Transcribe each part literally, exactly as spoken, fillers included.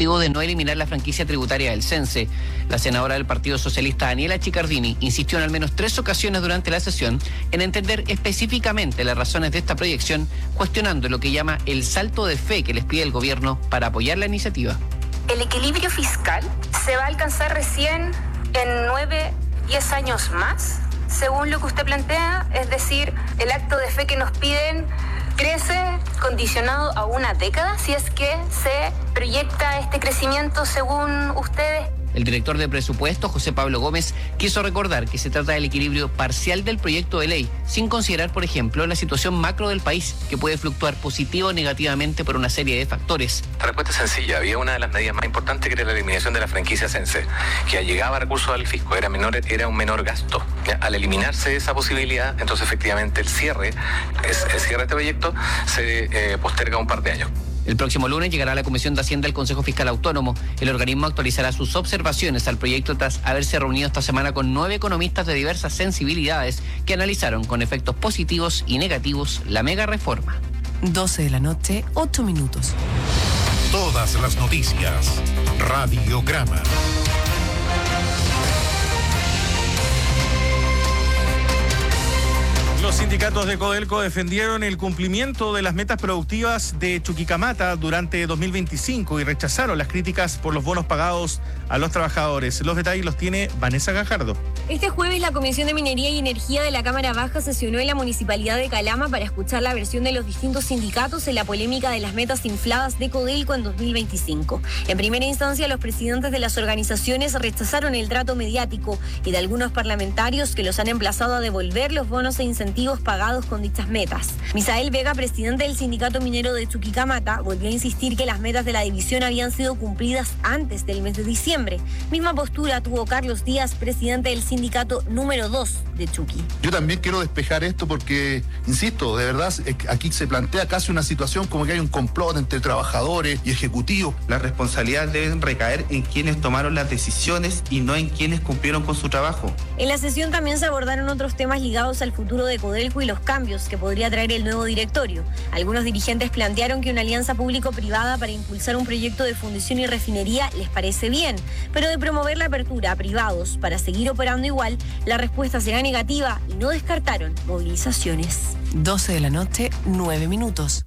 Ejecutivo de no eliminar la franquicia tributaria del Cense. La senadora del Partido Socialista, Daniela Chiccardini, insistió en al menos tres ocasiones durante la sesión en entender específicamente las razones de esta proyección, cuestionando lo que llama el salto de fe que les pide el gobierno para apoyar la iniciativa. El equilibrio fiscal se va a alcanzar recién en nueve, diez años más, según lo que usted plantea, es decir, el acto de fe que nos piden crece condicionado a una década, si es que se proyecta este crecimiento según ustedes. El director de presupuesto, José Pablo Gómez, quiso recordar que se trata del equilibrio parcial del proyecto de ley, sin considerar, por ejemplo, la situación macro del país, que puede fluctuar positivo o negativamente por una serie de factores. La respuesta es sencilla. Había una de las medidas más importantes, que era la eliminación de la franquicia Cense, que llegaba recursos al fisco, era menor, era un menor gasto. Al eliminarse esa posibilidad, entonces efectivamente el cierre, es, el cierre de este proyecto se eh, posterga un par de años. El próximo lunes llegará a la Comisión de Hacienda el Consejo Fiscal Autónomo. El organismo actualizará sus observaciones al proyecto tras haberse reunido esta semana con nueve economistas de diversas sensibilidades que analizaron con efectos positivos y negativos la mega reforma. doce de la noche, ocho minutos. Todas las noticias. Radiograma. Los sindicatos de Codelco defendieron el cumplimiento de las metas productivas de Chuquicamata durante dos mil veinticinco y rechazaron las críticas por los bonos pagados a los trabajadores. Los detalles los tiene Vanessa Gajardo. Este jueves la Comisión de Minería y Energía de la Cámara Baja sesionó en la Municipalidad de Calama para escuchar la versión de los distintos sindicatos en la polémica de las metas infladas de Codelco en dos mil veinticinco. En primera instancia, los presidentes de las organizaciones rechazaron el trato mediático y de algunos parlamentarios que los han emplazado a devolver los bonos e incentivos pagados con dichas metas. Misael Vega, presidente del Sindicato Minero de Chuquicamata, volvió a insistir que las metas de la división habían sido cumplidas antes del mes de diciembre. Misma postura tuvo Carlos Díaz, presidente del sindicato número dos de Chuqui. Yo también quiero despejar esto porque, insisto, de verdad, aquí se plantea casi una situación como que hay un complot entre trabajadores y ejecutivos. La responsabilidad debe recaer en quienes tomaron las decisiones y no en quienes cumplieron con su trabajo. En la sesión también se abordaron otros temas ligados al futuro de Codelco y los cambios que podría traer el nuevo directorio. Algunos dirigentes plantearon que una alianza público-privada para impulsar un proyecto de fundición y refinería les parece bien, pero de promover la apertura a privados para seguir operando igual, la respuesta será negativa y no descartaron movilizaciones. doce de la noche, nueve minutos.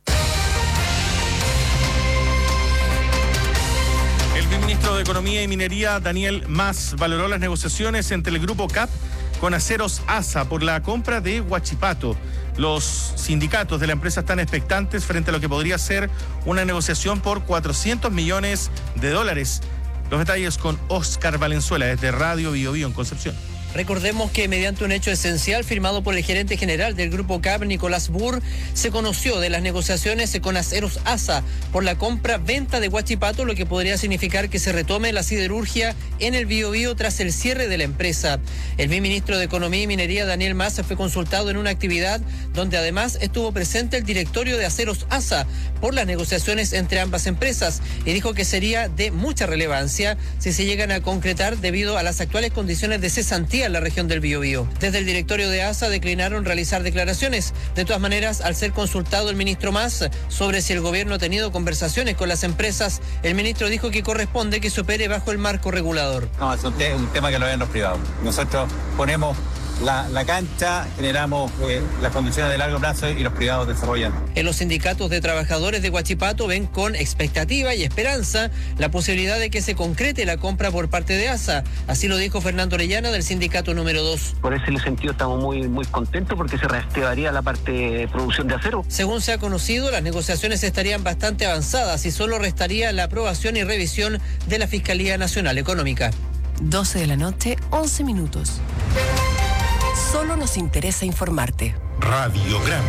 El viceministro de Economía y Minería, Daniel Mas, valoró las negociaciones entre el Grupo C A P con Aceros ASA por la compra de Huachipato. Los sindicatos de la empresa están expectantes frente a lo que podría ser una negociación por cuatrocientos millones de dólares. Los detalles con Oscar Valenzuela desde Radio Bio Bio en Concepción. Recordemos que mediante un hecho esencial firmado por el gerente general del Grupo C A P, Nicolás Burr, se conoció de las negociaciones con Aceros ASA por la compra-venta de Huachipato, lo que podría significar que se retome la siderurgia en el Biobío tras el cierre de la empresa. El viceministro de Economía y Minería, Daniel Mas, fue consultado en una actividad donde además estuvo presente el directorio de Aceros ASA por las negociaciones entre ambas empresas y dijo que sería de mucha relevancia si se llegan a concretar debido a las actuales condiciones de cesantía en la región del Biobío. Desde el directorio de ASA declinaron realizar declaraciones. De todas maneras, al ser consultado el ministro Mas sobre si el gobierno ha tenido conversaciones con las empresas, el ministro dijo que corresponde que se opere bajo el marco regulador. No, es un, te- un tema que lo ven los privados. Nosotros ponemos La, la cancha, generamos eh, las condiciones de largo plazo y los privados desarrollan. En los sindicatos de trabajadores de Huachipato ven con expectativa y esperanza la posibilidad de que se concrete la compra por parte de ASA. Así lo dijo Fernando Orellana del sindicato número dos. Por ese sentido estamos muy, muy contentos porque se reactivaría la parte de producción de acero. Según se ha conocido, las negociaciones estarían bastante avanzadas y solo restaría la aprobación y revisión de la Fiscalía Nacional Económica. doce de la noche, once minutos. Solo nos interesa informarte. Radiograma.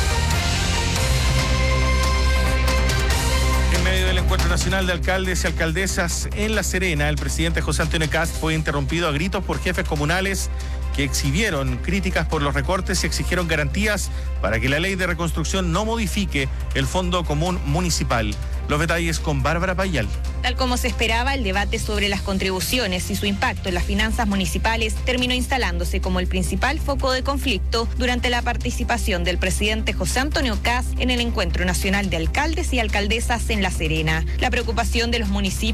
En medio del Encuentro Nacional de Alcaldes y Alcaldesas en La Serena, el presidente José Antonio Kast fue interrumpido a gritos por jefes comunales que exhibieron críticas por los recortes y exigieron garantías para que la ley de reconstrucción no modifique el Fondo Común Municipal. Los detalles con Bárbara Payal. Tal como se esperaba, el debate sobre las contribuciones y su impacto en las finanzas municipales terminó instalándose como el principal foco de conflicto durante la participación del presidente José Antonio Kast en el Encuentro Nacional de Alcaldes y Alcaldesas en La Serena. La preocupación de los municipios